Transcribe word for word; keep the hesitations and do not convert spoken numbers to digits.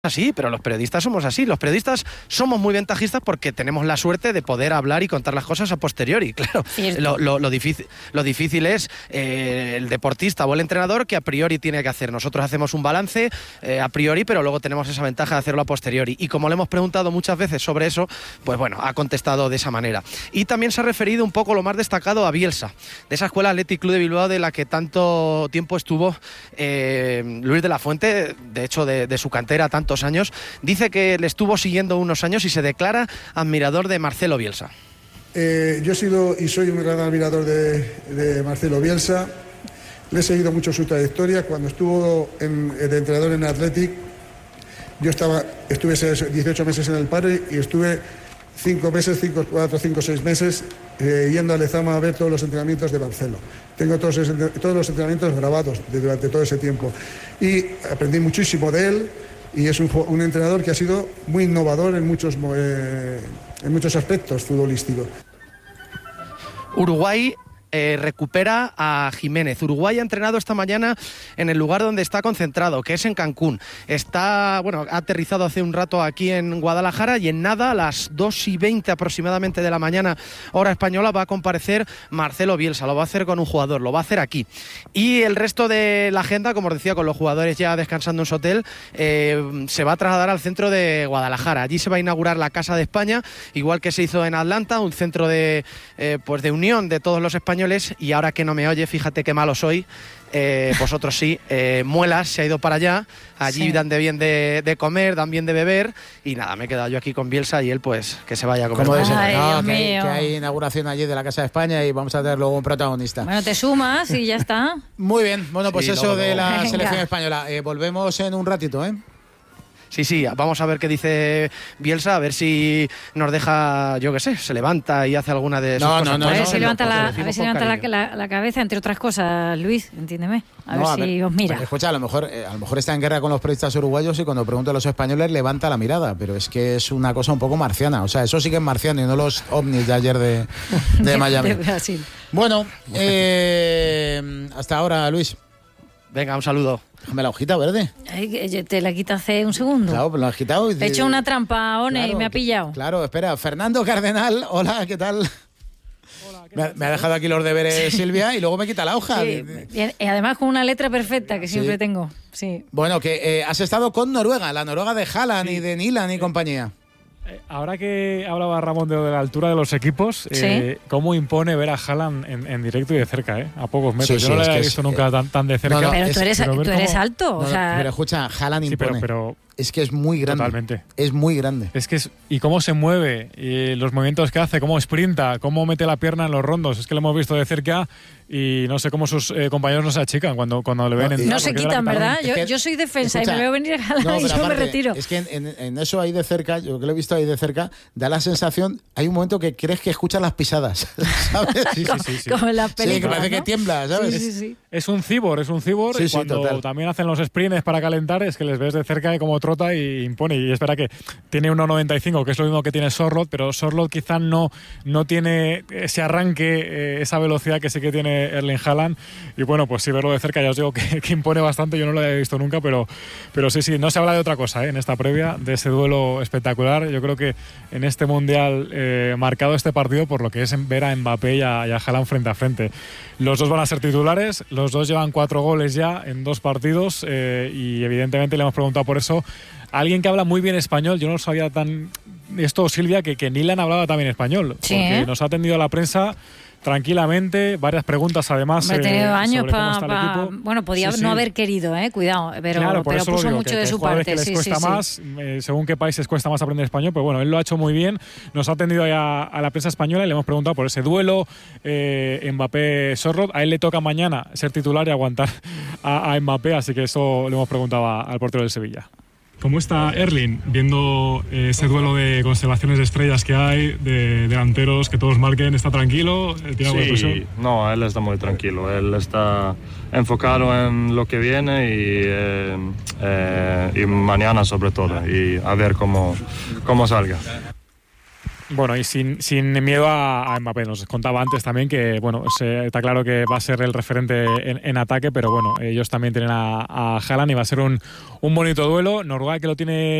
así, pero los periodistas somos así. Los periodistas somos muy ventajistas porque tenemos la suerte de poder hablar y contar las cosas a posteriori, claro. Lo, lo, lo, difícil, lo difícil es eh, el deportista o el entrenador que a priori tiene que hacer. Nosotros hacemos un balance eh, a priori, pero luego tenemos esa ventaja de hacerlo a posteriori. Y como le hemos preguntado muchas veces sobre eso, pues bueno, ha contestado de esa manera. Y también se ha referido un poco lo más destacado a Bielsa, de esa escuela Athletic Club de Bilbao de la que tanto tiempo estuvo eh, Luis de la Fuente, de hecho de, de su cantera tanto años. Dice que le estuvo siguiendo unos años y se declara admirador de Marcelo Bielsa. Eh, yo he sido y soy un gran admirador de, de Marcelo Bielsa. Le he seguido mucho su trayectoria. Cuando estuvo en, de entrenador en Athletic, yo estaba, estuve dieciocho meses en el Padre y estuve cinco meses, cinco, cuatro, cinco, seis meses eh, yendo a Lezama a ver todos los entrenamientos de Marcelo. Tengo todos, todos los entrenamientos grabados de, durante todo ese tiempo y aprendí muchísimo de él. Y es un, un entrenador que ha sido muy innovador en muchos, eh, en muchos aspectos futbolísticos. Uruguay eh, recupera a Jiménez. Uruguay ha entrenado esta mañana en el lugar donde está concentrado, que es en Cancún. Está, bueno, ha aterrizado hace un rato aquí en Guadalajara y en nada, a las dos y veinte aproximadamente de la mañana, hora española, va a comparecer Marcelo Bielsa. Lo va a hacer con un jugador, lo va a hacer aquí. Y el resto de la agenda, como os decía, con los jugadores ya descansando en su hotel, eh, se va a trasladar al centro de Guadalajara. Allí se va a inaugurar la Casa de España, igual que se hizo en Atlanta, un centro de, eh, pues de unión de todos los españoles. Y ahora que no me oye, fíjate qué malo soy, eh, vosotros sí, eh, Muelas se ha ido para allá, allí sí. Dan de bien de, de comer, dan bien de beber, y nada, me he quedado yo aquí con Bielsa y él pues que se vaya a comer. ¿Cómo de Ay, no, Dios que, hay, mío. que hay inauguración allí de la Casa de España y vamos a tener luego un protagonista. Bueno, te sumas y ya está. Muy bien, bueno, pues sí, eso no, de la Venga. selección española. Eh, volvemos en un ratito, ¿eh? Sí, sí, vamos a ver qué dice Bielsa, a ver si nos deja, yo qué sé, se levanta y hace alguna de sus no, cosas. No, no, a ver no, si no, levanta, no, la, pues a ver si levanta la, la, la cabeza, entre otras cosas, Luis, entiéndeme. A no, ver a si ver, os mira. Pues escucha, a lo mejor eh, a lo mejor está en guerra con los periodistas uruguayos y cuando pregunta a los españoles levanta la mirada, pero es que es una cosa un poco marciana. O sea, eso sí que es marciano y no los ovnis de ayer de, de Miami. De Brasil. Bueno, eh, hasta ahora, Luis. Venga, un saludo. Déjame la hojita verde. Ay, que te la quita hace un segundo. Claro, pues lo has quitado. Y He hecho una trampa, One, claro, y me ha pillado. Claro, espera. Fernando Cardenal, hola, ¿qué tal? Hola, ¿qué Me ha, tal? me ha dejado aquí los deberes Silvia y luego me quita la hoja. Sí, y además con una letra perfecta que siempre Sí. tengo. Sí. Bueno, que eh, has estado con Noruega, la Noruega de Haaland Sí. y de Nilan y compañía. Eh, Ahora que hablaba Ramón de, lo de la altura de los equipos, Sí. eh, ¿cómo impone ver a Haaland en, en directo y de cerca, eh? A pocos metros? Sí, Yo sí, no es lo que he es- visto nunca tan, tan de cerca. no, no, Pero es- tú eres, pero ver tú eres cómo- alto. No, o no, sea, pero escucha, Haaland Sí, impone. pero, pero Es que es muy grande. Totalmente. Es muy grande. es que es, y cómo se mueve, y los movimientos que hace, cómo sprinta, cómo mete la pierna en los rondos. Es que lo hemos visto de cerca y no sé cómo sus eh, compañeros no se achican cuando, cuando le ven No, y- entrar, no se porque es quitan, verdad que ¿verdad? también- Es Yo, que- yo soy defensa escucha, y me veo venir a jalar No, y pero yo me aparte, retiro. Es que en, en- en eso ahí de cerca, yo que lo he visto ahí de cerca, da la sensación, hay un momento que crees que escuchas las pisadas, ¿sabes? Sí, sí, sí, sí. Como en las Sí, que películas, parece ¿no? que tiembla, ¿sabes? Sí, sí, sí. Es un cibor, es un cibor. Sí, y sí, cuando total. también hacen los sprints para calentar, es que les ves de cerca y como trota y impone. Y es verdad que tiene uno noventa y cinco, que es lo mismo que tiene Sorloth, pero Sorloth quizá no, no tiene ese arranque, eh, esa velocidad que sí que tiene Erling Haaland. Y bueno, pues sí, verlo de cerca, ya os digo que, que impone bastante. Yo no lo había visto nunca, pero, pero sí, sí, no se habla de otra cosa, ¿eh? En esta previa, de ese duelo espectacular. Yo creo que en este Mundial, eh, marcado este partido por lo que es ver a Mbappé y a, y a Haaland frente a frente. Los dos van a ser titulares, los dos llevan cuatro goles ya en dos partidos, eh, y evidentemente le hemos preguntado por eso a alguien que habla muy bien español. Yo no sabía tan esto, Silvia, que, que Nilan hablaba también español, Sí, porque ¿eh? nos ha atendido a la prensa tranquilamente, varias preguntas además. Hombre, he tenido eh, años sobre cómo para... está el Pa, equipo. bueno, podía Sí, sí. no haber querido, eh, cuidado, pero, Claro, por pero eso lo puso digo, mucho que- de que su hay jugadores parte. que les Sí, cuesta sí, sí. más, eh, según qué países cuesta más aprender español, pero bueno, él lo ha hecho muy bien, nos ha atendido ya a la prensa española y le hemos preguntado por ese duelo, eh, Mbappé-Sorloth. A él le toca mañana ser titular y aguantar a, a Mbappé, así que eso le hemos preguntado a- al portero del Sevilla. ¿Cómo está Erling viendo eh, ese duelo de constelaciones de estrellas que hay, de delanteros que todos marquen? ¿Está tranquilo? ¿Tiene alguna Sí, presión? no, él está muy tranquilo, él está enfocado en lo que viene y, eh, eh, y mañana sobre todo, y a ver cómo, cómo salga. Bueno, y sin, sin miedo a, a Mbappé. Nos contaba antes también que, bueno, se, está claro que va a ser el referente en, en ataque, pero bueno, ellos también tienen a, a Haaland y va a ser un, un bonito duelo. Noruega que lo tiene